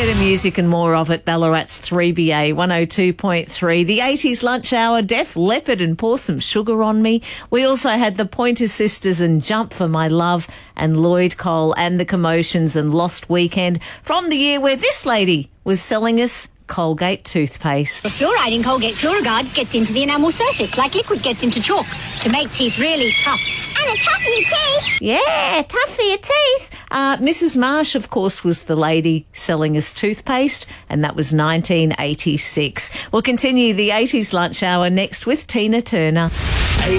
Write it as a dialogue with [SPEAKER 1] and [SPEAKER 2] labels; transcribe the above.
[SPEAKER 1] bit of music and more of it. Ballarat's 3BA 102.3. The 80s lunch hour, Def Leppard and Pour Some Sugar on Me. We also had the Pointer Sisters and Jump for My Love, and Lloyd Cole and the Commotions and Lost Weekend, from the year where this lady was selling us Colgate toothpaste.
[SPEAKER 2] The fluoride in Colgate FluoraGuard gets into the enamel surface like liquid gets into chalk to make teeth really tough.
[SPEAKER 3] And a tough for your teeth.
[SPEAKER 1] Yeah, tough for your teeth. Mrs. Marsh, of course, was the lady selling us toothpaste, and that was 1986. We'll continue the 80s lunch hour next with Tina Turner.